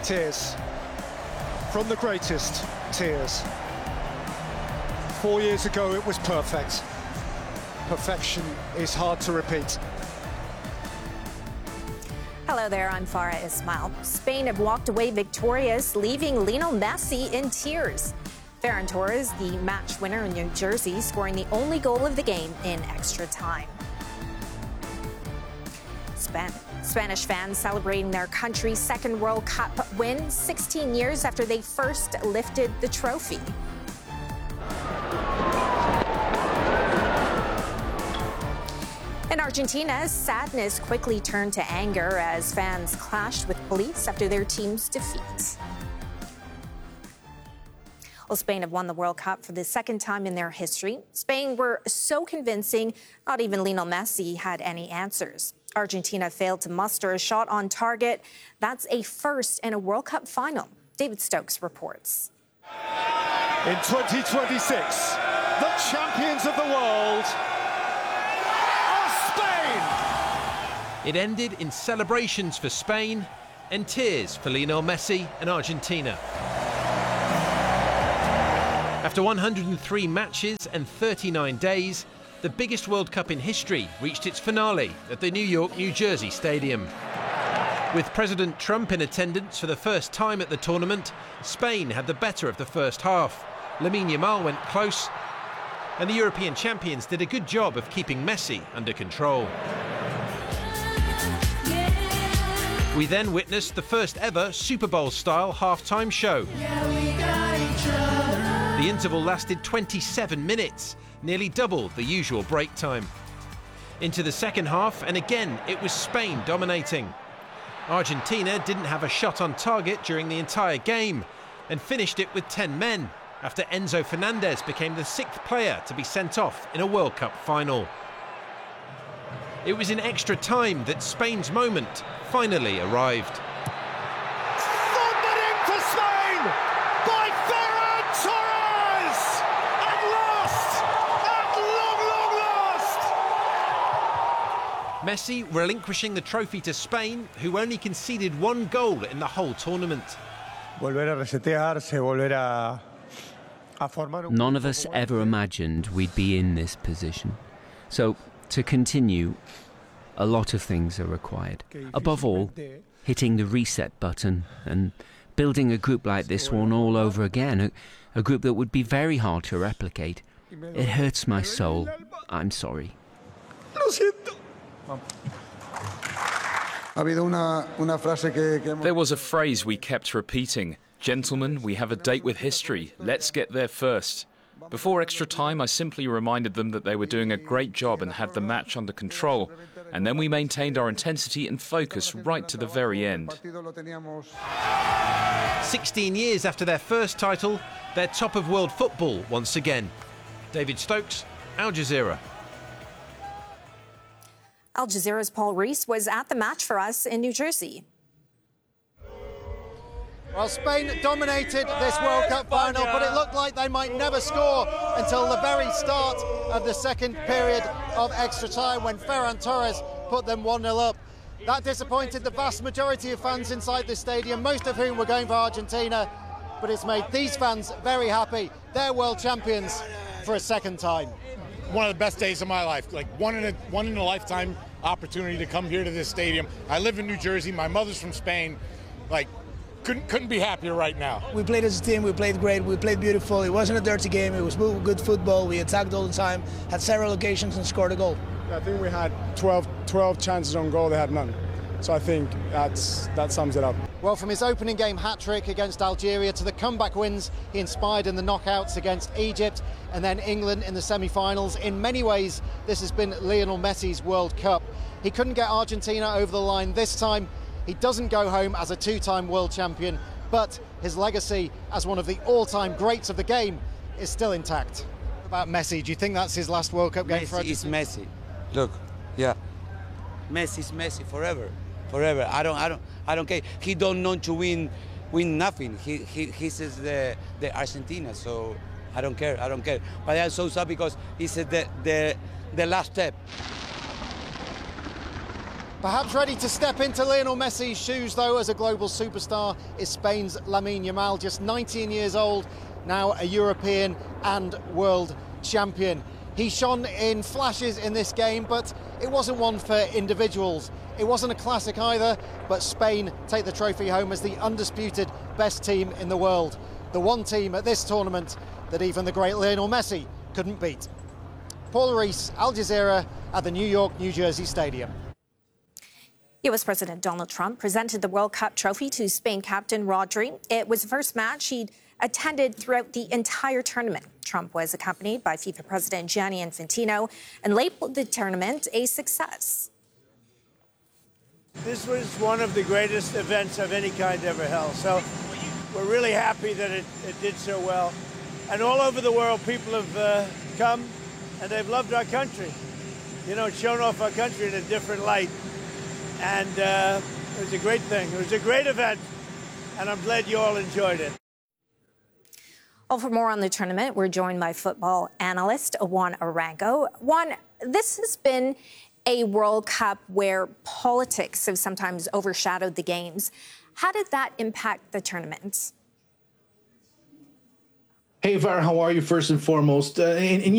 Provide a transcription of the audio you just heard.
tears. From the greatest, tears. 4 years ago, it was perfect. Perfection is hard to repeat. Hello there, I'm Farah Ismail. Spain have walked away victorious, leaving Lionel Messi in tears. Ferran Torres, the match winner in New Jersey, scoring the only goal of the game in extra time. Spanish fans celebrating their country's second World Cup win 16 years after they first lifted the trophy. In Argentina, sadness quickly turned to anger as fans clashed with police after their team's defeat. Well, Spain have won the World Cup for the second time in their history. Spain were so convincing, not even Lionel Messi had any answers. Argentina failed to muster a shot on target. That's a first in a World Cup final. David Stokes reports. In 2026, the champions of the world are Spain! It ended in celebrations for Spain and tears for Lionel Messi and Argentina. After 103 matches and 39 days, the biggest World Cup in history reached its finale at the New York, New Jersey Stadium. With President Trump in attendance for the first time at the tournament, Spain had the better of the first half. Lamine Yamal went close, and the European champions did a good job of keeping Messi under control. We then witnessed the first ever Super Bowl-style half-time show. The interval lasted 27 minutes, nearly double the usual break time. Into the second half, and again it was Spain dominating. Argentina didn't have a shot on target during the entire game and finished it with 10 men after Enzo Fernandez became the 6th player to be sent off in a World Cup final. It was in extra time that Spain's moment finally arrived. Thundered into Spain by Ferran Torres! At last! At long, long last! Messi relinquishing the trophy to Spain, who only conceded 1 goal in the whole tournament. None of us ever imagined we'd be in this position. So, to continue, a lot of things are required. Above all, hitting the reset button and building a group like this one all over again, a group that would be very hard to replicate. It hurts my soul. I'm sorry. There was a phrase we kept repeating. Gentlemen, we have a date with history. Let's get there first. Before extra time, I simply reminded them that they were doing a great job and had the match under control. And then we maintained our intensity and focus right to the very end. 16 years after their first title, they're top of world football once again. David Stokes, Al Jazeera. Al Jazeera's Paul Rees was at the match for us in New Jersey. Well, Spain dominated this World Cup final, but it looked like they might never score until the very start of the second period of extra time when Ferran Torres put them 1-0 up. That disappointed the vast majority of fans inside the stadium, most of whom were going for Argentina, but it's made these fans very happy. They're world champions for a second time. One of the best days of my life, like one in a lifetime opportunity to come here to this stadium. I live in New Jersey, my mother's from Spain, like, couldn't be happier right now. We played as a team, we played great, we played beautiful. It wasn't a dirty game, it was good football. We attacked all the time, had several occasions and scored a goal. I think we had 12 chances on goal, they had none. So I think that sums it up. Well, from his opening game hat-trick against Algeria to the comeback wins he inspired in the knockouts against Egypt and then England in the semi-finals, in many ways this has been Lionel Messi's World Cup. He couldn't get Argentina over the line this time. He doesn't go home as a 2-time world champion, but his legacy as one of the all-time greats of the game is still intact. About Messi, do you think that's his last World Cup game for Argentina? Messi is Messi. Look, yeah. Messi is Messi forever. Forever. I don't care. He don't know to win nothing. He says the Argentina, so I don't care. But I'm so sad because he said the last step. Perhaps ready to step into Lionel Messi's shoes, though, as a global superstar is Spain's Lamine Yamal, just 19 years old, now a European and world champion. He shone in flashes in this game, but it wasn't one for individuals. It wasn't a classic either, but Spain take the trophy home as the undisputed best team in the world. The one team at this tournament that even the great Lionel Messi couldn't beat. Paul Rees, Al Jazeera at the New York, New Jersey Stadium. U.S. President Donald Trump presented the World Cup trophy to Spain captain Rodri. It was the first match he'd attended throughout the entire tournament. Trump was accompanied by FIFA President Gianni Infantino and labeled the tournament a success. This was one of the greatest events of any kind ever held. So we're really happy that it did so well. And all over the world, people have come and they've loved our country. You know, it's shown off our country in a different light. And it was a great thing. It was a great event, and I'm glad you all enjoyed it. Well, for more on the tournament, we're joined by football analyst Juan Arango. Juan, this has been a World Cup where politics have sometimes overshadowed the games. How did that impact the tournament? Hey, Var, how are you, first and foremost? And